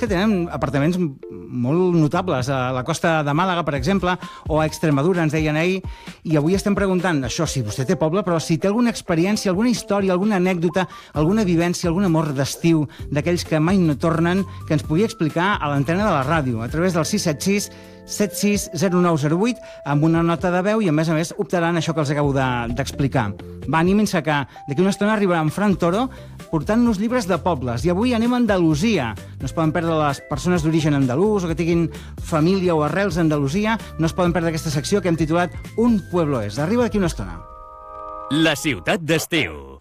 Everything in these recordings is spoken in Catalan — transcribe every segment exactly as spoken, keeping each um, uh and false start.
que tenen apartaments molt notables a la costa de Màlaga, per exemple, o a Extremadura, ens deien ahir, i avui estem preguntant, això sí, vostè té poble, però si té alguna experiència, alguna història, alguna anècdota, alguna vivència, algun amor d'estiu, d'aquells que mai no tornen, que ens pugui explicar a l'antena de la ràdio, a través del sis set sis set sis zero nou zero vuit, amb una nota de veu, i a més a més optaran això que els acabo d'explicar. Va, anímense que d'aquí una estona arribarà en Fran Toro portant-nos llibres de pobles, i avui anem a Andalusia. No es poden perdre les persones d'origen andalús o que tinguin família o arrels a Andalusia, no es poden perdre aquesta secció que hem titulat Un pueblo es. Arriba d'aquí una estona. La ciutat d'estiu.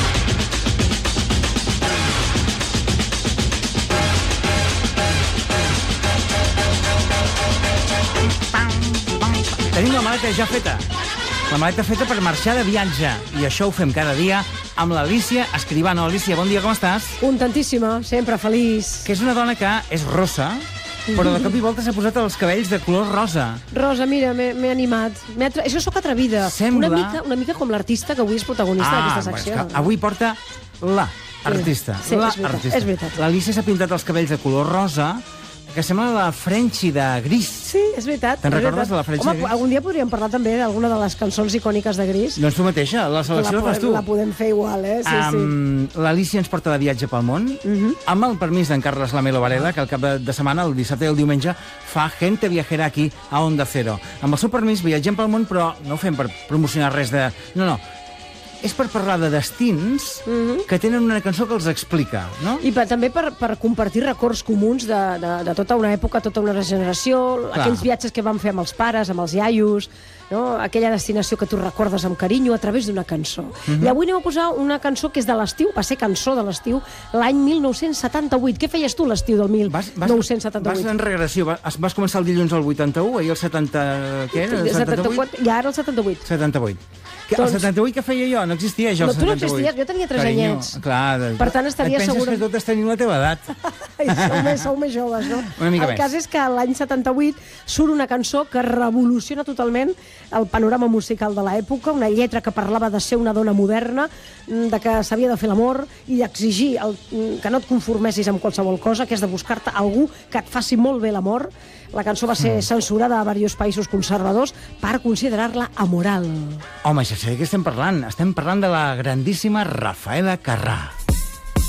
Tenim la maleta ja feta. La maleta feta per marxar de viatge. I això ho fem cada dia amb l'Alícia Escribano. Alícia, bon dia, com estàs? Contentíssima, sempre feliç. Que és una dona que és rossa, però de cop i volta s'ha posat els cabells de color rosa. Rosa, mira, m'he animat. Atra... És que sóc atrevida. Sembla... Una mica, una mica com l'artista que avui és protagonista ah, d'aquesta secció. Bueno, avui porta la artista. Sí, la és veritat, artista. és veritat. L'Alícia s'ha pintat els cabells de color rosa, que sembla la Frenchie de Gris. Sí, és veritat. Te'n recordes veritat. de la Frenchie Home, de Gris? algun dia podríem parlar també d'alguna de les cançons icòniques de Gris. Doncs tu mateixa, la selecció la fas tu. La podem fer igual, eh? Sí, um, sí. L'Alícia ens porta de viatge pel món, uh -huh. amb el permís d'en Carles Lamelo Varela, que el cap de setmana, el dissabte i el diumenge, fa Gente Viajera aquí a Onda Cero. Amb el seu permís viatgem pel món, però no ho fem per promocionar res de... No, no. És per parlar de destins uh -huh. que tenen una cançó que els explica, no? I per, també per, per compartir records comuns de, de, de tota una època, tota una generació, Clar. aquells viatges que vam fer amb els pares, amb els iaios, no? Aquella destinació que tu recordes amb carinyo a través d'una cançó. Uh -huh. I avui anem a posar una cançó que és de l'estiu, va ser cançó de l'estiu, l'any mil nou-cents setanta-vuit. Què feies tu l'estiu del mil nou-cents setanta-vuit? Vas en regressió, vas, vas començar el dilluns al vuitanta-u, ahir el setanta... Què era? El setanta-vuit? I ara el setanta-vuit. setanta-vuit. Que, doncs... El setanta-vuit que feia jo? No existia jo, el no, tu no setanta-vuit. existies, jo tenia tres Carinyo, anyets. Clar, de... Per tant, estaria et penses segura... que totes tenim la teva edat. sou, més, sou més joves, no? Una mica el més. cas és que l'any setanta-vuit surt una cançó que revoluciona totalment el panorama musical de l'època, una lletra que parlava de ser una dona moderna, de que s'havia de fer l'amor i d'exigir el, que no et conformessis amb qualsevol cosa, que és de buscar-te algú que et faci molt bé l'amor. La cançó va ser censurada a diversos països conservadors per considerar-la amoral. Home, ja sé de què estem parlant. Estem parlant de la grandíssima Rafaela Carrà.